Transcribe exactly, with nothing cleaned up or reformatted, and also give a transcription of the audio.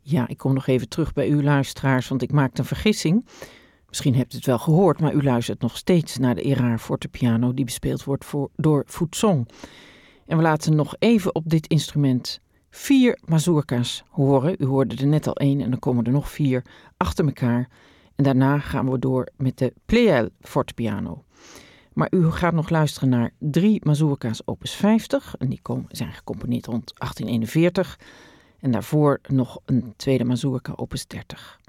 Ja, ik kom nog even terug bij u luisteraars, want ik maakte een vergissing. Misschien hebt u het wel gehoord, maar u luistert nog steeds naar de Erard fortepiano die bespeeld wordt voor, door Footsong. En we laten nog even op dit instrument vier mazurka's horen. U hoorde er net al één en dan komen er nog vier achter elkaar. En daarna gaan we door met de Pleyel fortepiano. Maar u gaat nog luisteren naar drie mazurka's opus vijftig. En die komen, zijn gecomponeerd rond achttien eenenveertig. En daarvoor nog een tweede mazurka opus dertig.